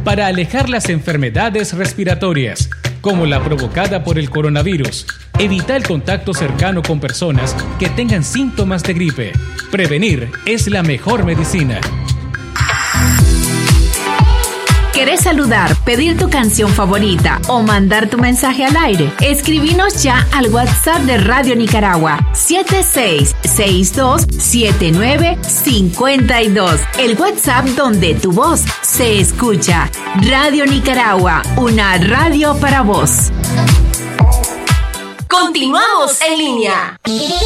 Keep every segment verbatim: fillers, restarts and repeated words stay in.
para alejar las enfermedades respiratorias, como la provocada por el coronavirus. Evita el contacto cercano con personas que tengan síntomas de gripe. Prevenir es la mejor medicina. ¿Querés saludar, pedir tu canción favorita o mandar tu mensaje al aire? Escribinos ya al WhatsApp de Radio Nicaragua siete seis seis dos siete nueve cinco dos. El WhatsApp donde tu voz se escucha. Radio Nicaragua, una radio para vos. Continuamos en línea.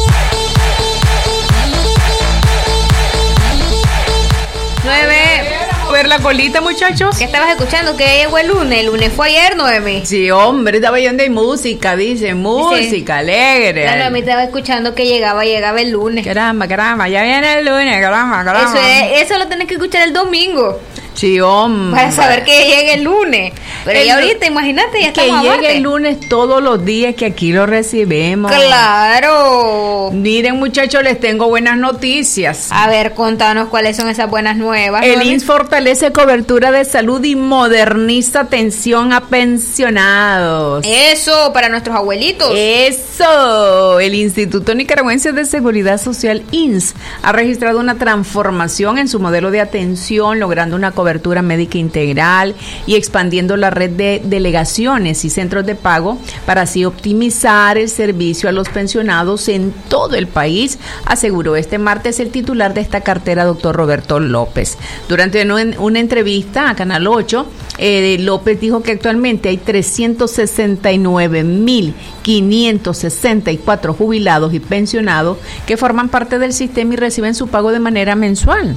Nueve. Ver la colita, muchachos. ¿Qué estabas escuchando? Que llegó el lunes. El lunes fue ayer, Noemi. Sí, hombre, estaba yendo de música, dice, música sí. Alegre. La Noemi estaba escuchando que llegaba, llegaba el lunes. Caramba, caramba, ya viene el lunes, caramba, caramba. Eso, es, eso lo tenés que escuchar el domingo. Sí, hombre. Para saber que llegue el lunes. Pero el, ya ahorita, imagínate, ya estamos que llegue el lunes todos los días que aquí lo recibimos. ¡Claro! Miren, muchachos, les tengo buenas noticias. A ver, contanos cuáles son esas buenas nuevas. El I N S fortalece cobertura de salud y moderniza atención a pensionados. Eso, para nuestros abuelitos. Eso. El Instituto Nicaragüense de Seguridad Social, I N S, ha registrado una transformación en su modelo de atención, logrando una cobertura cobertura médica integral y expandiendo la red de delegaciones y centros de pago para así optimizar el servicio a los pensionados en todo el país, aseguró este martes el titular de esta cartera, doctor Roberto López. Durante una entrevista a Canal ocho, eh, López dijo que actualmente hay trescientos sesenta y nueve mil quinientos sesenta y cuatro jubilados y pensionados que forman parte del sistema y reciben su pago de manera mensual.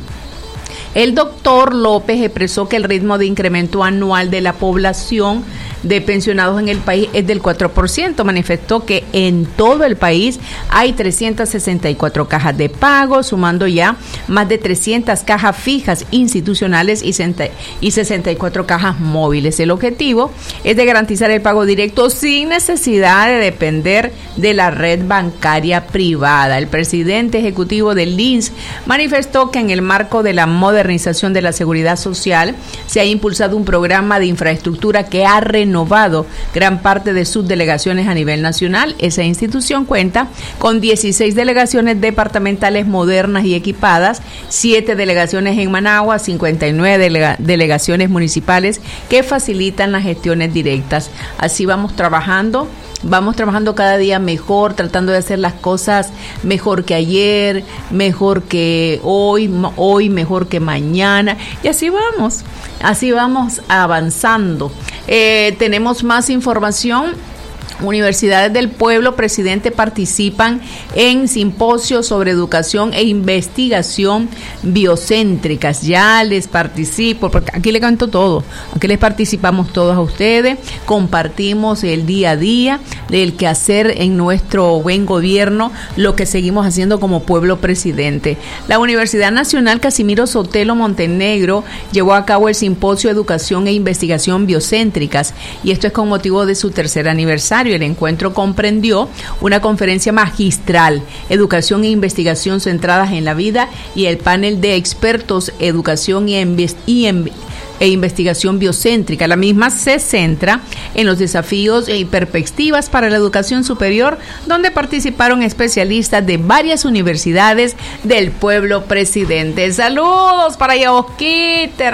El doctor López expresó que el ritmo de incremento anual de la población de pensionados en el país es del cuatro por ciento. Manifestó que en todo el país hay trescientas sesenta y cuatro cajas de pago, sumando ya más de trescientas cajas fijas institucionales y sesenta y cuatro cajas móviles. El objetivo es de garantizar el pago directo sin necesidad de depender de la red bancaria privada. El presidente ejecutivo del I N S manifestó que en el marco de la modernización de la seguridad social se ha impulsado un programa de infraestructura que ha renovado gran parte de sus delegaciones a nivel nacional. Esa institución cuenta con dieciséis delegaciones departamentales modernas y equipadas, siete delegaciones en Managua, cincuenta y nueve delega- delegaciones municipales que facilitan las gestiones directas. Así vamos trabajando. Vamos trabajando cada día mejor, tratando de hacer las cosas mejor que ayer, mejor que hoy, hoy mejor que mañana. Y así vamos, así vamos avanzando. Eh, tenemos más información. Universidades del Pueblo, presidente, participan en simposios sobre educación e investigación biocéntricas. Ya les participo, porque aquí les canto todo, aquí les participamos todos a ustedes, compartimos el día a día del quehacer en nuestro buen gobierno, lo que seguimos haciendo como pueblo presidente. La Universidad Nacional Casimiro Sotelo Montenegro llevó a cabo el simposio Educación e Investigación Biocéntricas, y esto es con motivo de su tercer aniversario. El encuentro comprendió una conferencia magistral, educación e investigación centradas en la vida, y el panel de expertos, educación y, invest- y en- e investigación biocéntrica. La misma se centra en los desafíos y perspectivas para la educación superior, donde participaron especialistas de varias universidades del pueblo presidente. Saludos para Yaosquita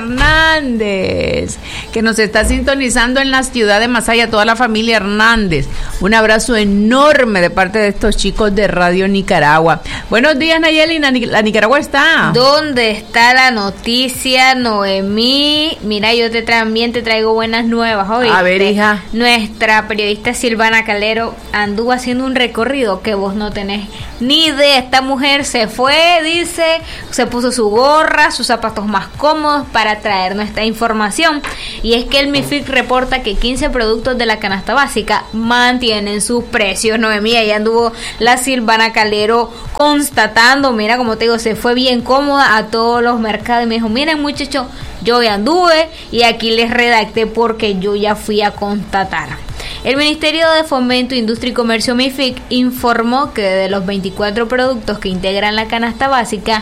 Hernández, que nos está sintonizando en la ciudad de Masaya, toda la familia Hernández. Un abrazo enorme de parte de estos chicos de Radio Nicaragua. Buenos días, Nayeli, la Nicaragua está. ¿Dónde está la noticia, Noemí? Mira, yo te también te traigo buenas nuevas hoy. A ver, hija. Nuestra periodista Silvana Calero anduvo haciendo un recorrido que vos no tenés ni idea. Esta mujer se fue, dice, se puso su gorra, sus zapatos más cómodos para traernos esta información. Y es que el MIFIC reporta que quince productos de la canasta básica mantienen sus precios. Noemí, ahí anduvo la Silvana Calero constatando, mira, como te digo, se fue bien cómoda a todos los mercados y me dijo, miren, muchachos, yo ya anduve y aquí les redacté porque yo ya fui a constatar. El Ministerio de Fomento, Industria y Comercio MIFIC informó que de los veinticuatro productos que integran la canasta básica,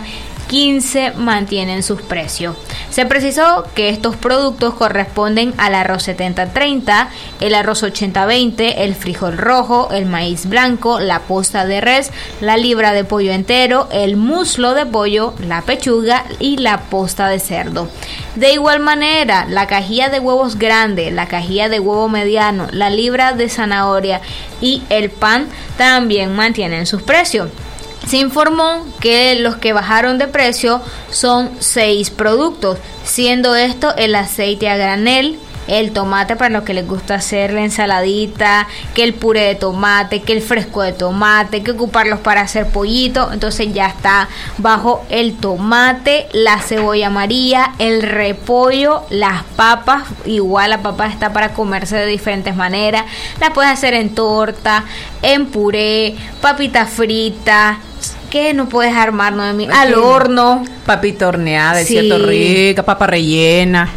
quince mantienen sus precios. Se precisó que estos productos corresponden al arroz setenta treinta, el arroz ochenta veinte, el frijol rojo, el maíz blanco, la posta de res, la libra de pollo entero, el muslo de pollo, la pechuga y la posta de cerdo. De igual manera, la cajilla de huevos grande, la cajilla de huevo mediano, la libra de zanahoria y el pan también mantienen sus precios. Se informó que los que bajaron de precio son seis productos, siendo esto el aceite a granel, el tomate para los que les gusta hacer la ensaladita, que el puré de tomate, que el fresco de tomate, que ocuparlos para hacer pollito. Entonces ya está bajo el tomate, la cebolla amarilla, el repollo, las papas. Igual la papa está para comerse de diferentes maneras. La puedes hacer en torta, en puré, papita frita. ¿Qué no puedes armar, Noemí? Al horno. Papita horneada, es Sí. cierto, rica, papa rellena.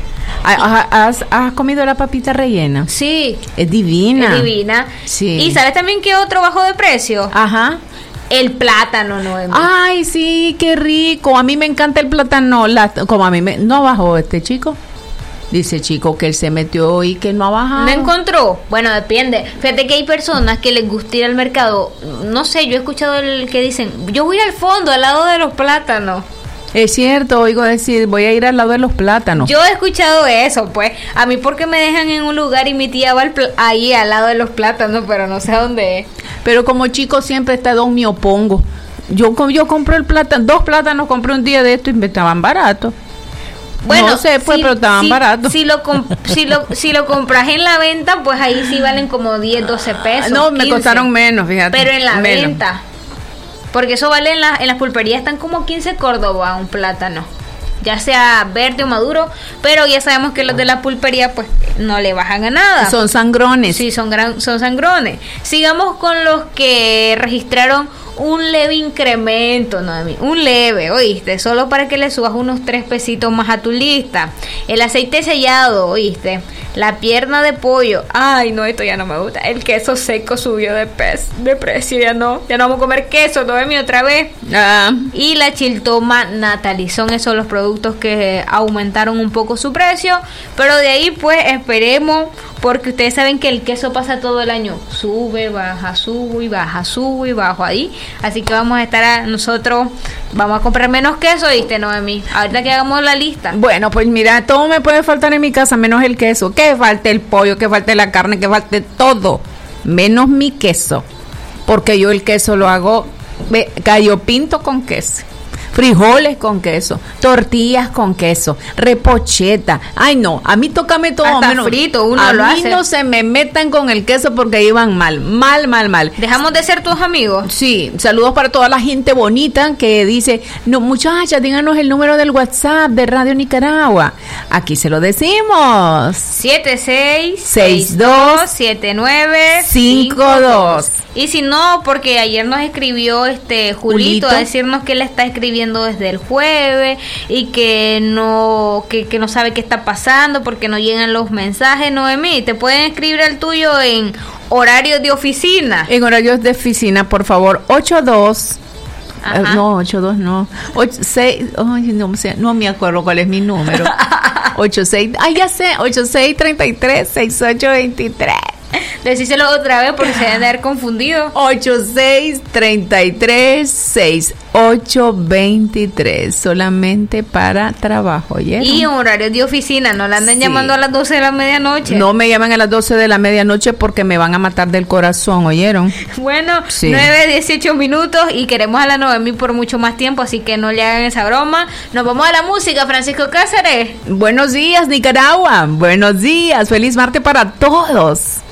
¿Has, has comido la papita rellena? Sí. Es divina. Es divina. Sí. ¿Y sabes también qué otro bajo de precio? Ajá. El plátano, Noemí. Ay, sí, qué rico. A mí me encanta el plátano. La, como a mí me, no bajó este chico. Dice chico que él se metió y que no ha bajado. ¿No encontró? Bueno, depende. Fíjate que hay personas que les gusta ir al mercado. No sé, yo he escuchado el que dicen, yo voy al fondo, al lado de los plátanos. Es cierto, oigo decir, voy a ir al lado de los plátanos. Yo he escuchado eso, pues. A mí porque me dejan en un lugar y mi tía va al pl- ahí al lado de los plátanos, pero no sé dónde es. Pero como chico siempre está don me opongo. Yo, co- yo compré el plátano, dos plátanos compré un día de esto y me estaban baratos. Bueno, no sé, pues, si- pero estaban si- baratos. Si lo, comp- si, lo, si lo compras en la venta, pues ahí sí valen como diez, doce pesos. No, me quince. costaron menos, fíjate. Pero en la menos. venta. Porque eso vale en, la, en las pulperías, están como quince Córdoba un plátano. Ya sea verde o maduro. Pero ya sabemos que los de la pulpería pues no le bajan a nada. Son sangrones. Sí, son, gran, son sangrones. Sigamos con los que registraron un leve incremento, Noemí, un leve, oíste, solo para que le subas unos tres pesitos más a tu lista. El aceite sellado, oíste, la pierna de pollo, ay no, esto ya no me gusta. El queso seco subió de, pez, de precio, ya no, ya no vamos a comer queso, Noemí, otra vez. Ah. Y la chiltoma Natalie, son esos los productos que aumentaron un poco su precio, pero de ahí pues esperemos, porque ustedes saben que el queso pasa todo el año, sube, baja, sube y baja, sube y baja ahí, así que vamos a estar a, nosotros, vamos a comprar menos queso, ¿viste, Noemí? Ahorita que hagamos la lista. Bueno, pues mira, todo me puede faltar en mi casa, menos el queso. Que falte el pollo, que falte la carne, que falte todo, menos mi queso. Porque yo el queso lo hago ve, gallo pinto con queso, frijoles con queso, tortillas con queso, repocheta. Ay no, a mí tócame todo. Hasta menos, frito uno a lo mí hace. no se me metan con el queso porque ahí van mal, mal, mal, mal. ¿Dejamos de ser tus amigos? Sí, saludos para toda la gente bonita que dice, no, muchachas, díganos el número del WhatsApp de Radio Nicaragua. Aquí se lo decimos. siete seis seis seis dos dos siete nueve cinco dos. Y si no, porque ayer nos escribió este Julito, Julito. a decirnos que él está escribiendo desde el jueves y que no que, que no sabe qué está pasando porque no llegan los mensajes. Noemí, te pueden escribir el tuyo en horario de oficina. En horarios de oficina, por favor, ocho dos. Ajá. Eh, no, ocho dos no. ocho seis, ay, no, sé, no me acuerdo cuál es mi número. ocho seis, ay, ya sé, ocho seis tres tres seis ocho dos tres. Decíselo otra vez porque se deben de haber confundido. ocho seis tres tres seis ocho dos tres, solamente para trabajo, ¿oyeron? Y en horario de oficina, no la anden Sí. llamando a las doce de la medianoche. No me llaman a las doce de la medianoche porque me van a matar del corazón, ¿oyeron? Bueno, Sí. nueve dieciocho minutos y queremos a la Noemí por mucho más tiempo, así que no le hagan esa broma. Nos vamos a la música, Francisco Cáceres. Buenos días, Nicaragua. Buenos días. Feliz martes para todos.